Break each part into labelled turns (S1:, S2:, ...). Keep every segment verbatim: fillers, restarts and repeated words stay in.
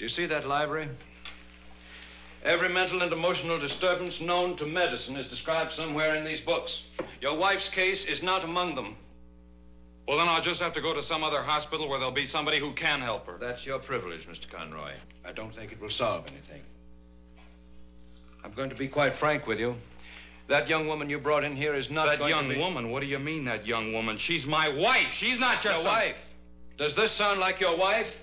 S1: Do you see that library? Every mental and emotional disturbance known to medicine is described somewhere in these books. Your wife's case is not among them.
S2: Well, then I'll just have to go to some other hospital where there'll be somebody who can help her.
S1: That's your privilege, Mister Conroy. I don't think it will solve anything. I'm going to be quite frank with you. That young woman you brought in here is not
S2: That
S1: going
S2: young
S1: to be...
S2: woman? What do you mean, that young woman? She's my wife. She's not just
S1: Your
S2: some...
S1: wife. Does this sound like your wife?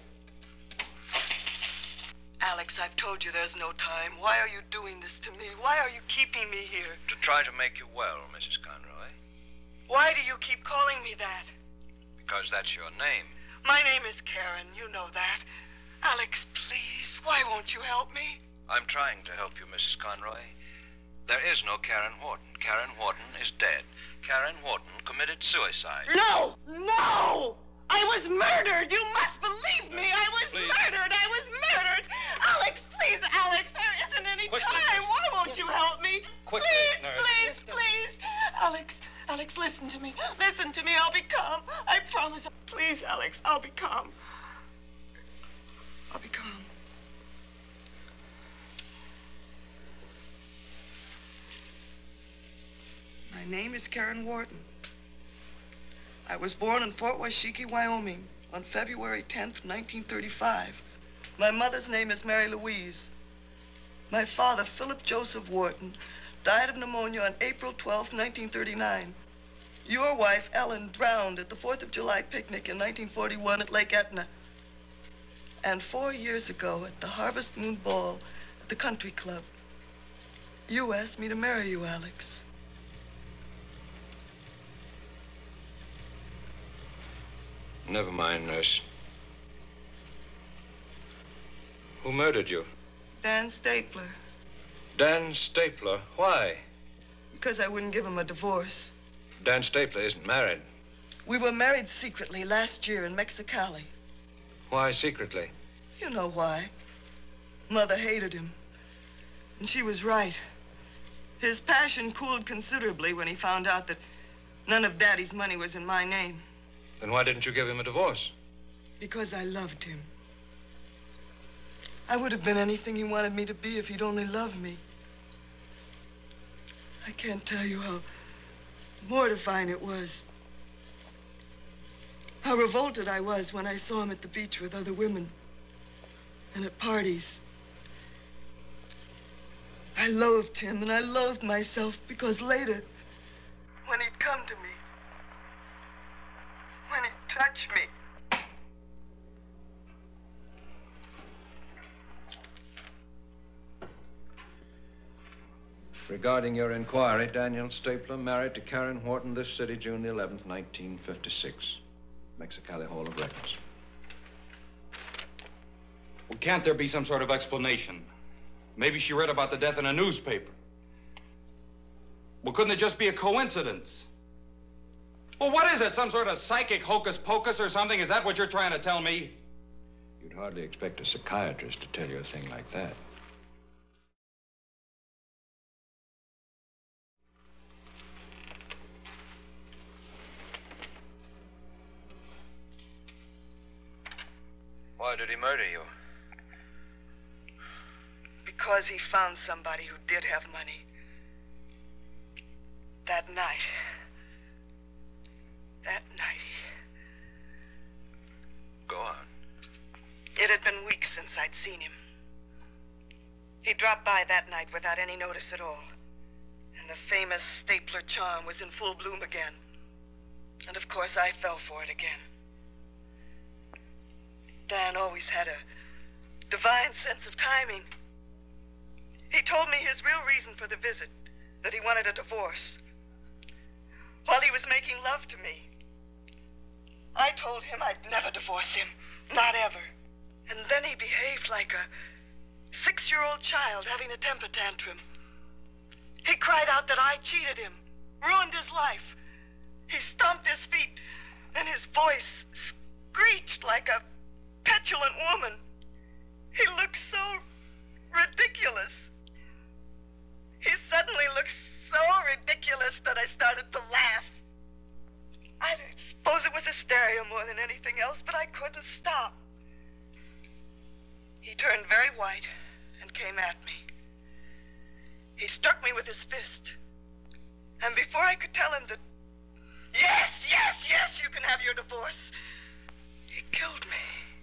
S3: Alex, I've told you there's no time. Why are you doing this to me? Why are you keeping me here?
S1: To try to make you well, Missus Conroy.
S3: Why do you keep calling me that?
S1: Because that's your name.
S3: My name is Karen. You know that. Alex, please, why won't you help me?
S1: I'm trying to help you, Missus Conroy. There is no Karen Wharton. Karen Wharton is dead. Karen Wharton committed suicide.
S3: No! No! I was murdered! You must believe me! I was
S1: Please.
S3: murdered! I was murdered! Alex, please, Alex, there isn't any
S1: Quickly,
S3: time.
S1: nurse.
S3: Why won't you help me?
S1: Quickly,
S3: please,
S1: nurse.
S3: please, please. Alex, Alex, listen to me. Listen to me. I'll be calm. I promise. Please, Alex, I'll be calm. I'll be calm. My name is Karen Wharton. I was born in Fort Washakie, Wyoming, on February tenth, nineteen thirty-five. My mother's name is Mary Louise. My father, Philip Joseph Wharton, died of pneumonia on April twelfth, nineteen thirty-nine. Your wife, Ellen, drowned at the fourth of July picnic in nineteen forty-one at Lake Etna. And four years ago, at the Harvest Moon Ball at the Country Club, you asked me to marry you, Alex.
S1: Never mind, nurse. Who murdered you?
S3: Dan Stapler.
S1: Dan Stapler. Why?
S3: Because I wouldn't give him a divorce.
S1: Dan Stapler isn't married.
S3: We were married secretly last year in Mexicali.
S1: Why secretly?
S3: You know why. Mother hated him. And she was right. His passion cooled considerably when he found out that none of Daddy's money was in my name.
S1: Then why didn't you give him a divorce?
S3: Because I loved him. I would have been anything he wanted me to be if he'd only loved me. I can't tell you how mortifying it was. How revolted I was when I saw him at the beach with other women and at parties. I loathed him and I loathed myself because later, when he'd come to me, when he touched me.
S1: Regarding your inquiry, Daniel Stapler married to Karen Wharton this city, June the eleventh, nineteen fifty-six. Mexicali Hall of Records.
S2: Well, can't there be some sort of explanation? Maybe she read about the death in a newspaper. Well, couldn't it just be a coincidence? Well, what is it? Some sort of psychic hocus pocus or something? Is that what you're trying to tell me?
S1: You'd hardly expect a psychiatrist to tell you a thing like that. Why did he murder you?
S3: Because he found somebody who did have money. That night. That night.
S1: Go on.
S3: It had been weeks since I'd seen him. He dropped by that night without any notice at all. And the famous Stapler charm was in full bloom again. And of course I fell for it again. Dan always had a divine sense of timing. He told me his real reason for the visit, that he wanted a divorce. While he was making love to me, I told him I'd never divorce him, not ever. And then he behaved like a six-year-old child having a temper tantrum. He cried out that I cheated him, ruined his life. He stomped his feet, and his voice screeched like a petulant woman. He looked so ridiculous. He suddenly looked so ridiculous that I started to laugh. I suppose it was hysteria more than anything else, but I couldn't stop. He turned very white and came at me. He struck me with his fist. And before I could tell him that, yes, yes, yes, you can have your divorce, he killed me.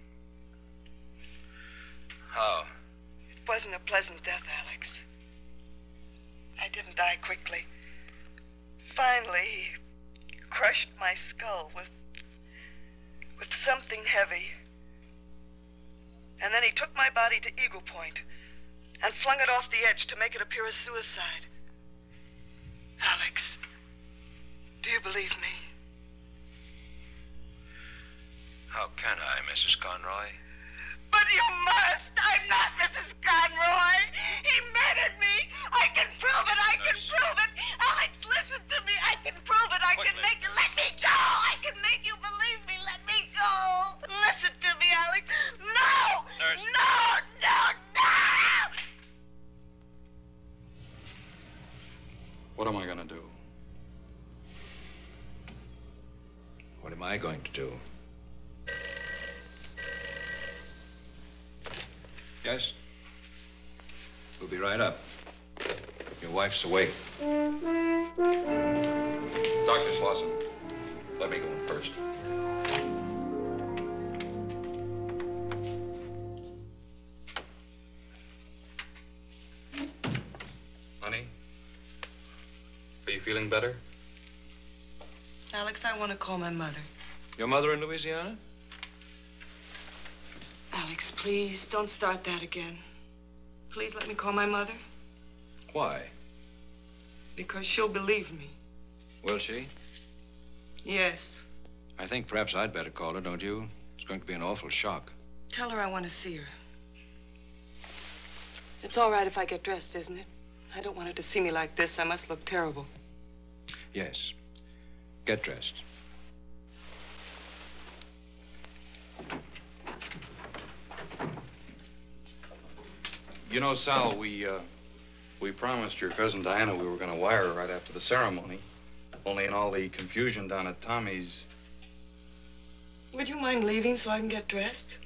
S1: How?
S3: It wasn't a pleasant death, Alex. I didn't die quickly. Finally, he crushed my skull with, with something heavy. And then he took my body to Eagle Point and flung it off the edge to make it appear as suicide. Alex, do you believe me?
S1: How can I, Missus Conroy?
S3: But you must! I'm not Missus Conroy! He murdered me! I can prove it! I can
S1: Nurse.
S3: prove it! Alex, listen to me! I can prove it! I can
S1: Quickly.
S3: make you... Let me go! I can make you believe me! Let me go! Listen to me, Alex! No!
S1: Nurse.
S3: No! No! No!
S2: What am I going to do?
S1: What am I going to do? Yes? We'll be right up. Your wife's awake.
S2: Doctor Slauson, let me go in first. Honey, are you feeling better?
S3: Alex, I want to call my mother.
S1: Your mother in Louisiana?
S3: Alex, please, don't start that again. Please let me call my mother,
S1: Why?
S3: because she'll believe me.
S1: Will she?
S3: Yes.
S1: I think perhaps I'd better call her, don't you? It's going to be an awful shock.
S3: Tell her I want to see her. It's all right if I get dressed, isn't it? I don't want her to see me like this. I must look terrible.
S1: Yes. Get dressed.
S2: You know, Sal, we, uh, we promised your cousin Diana we were going to wire her right after the ceremony. Only in all the confusion down at Tommy's.
S3: Would you mind leaving so I can get dressed?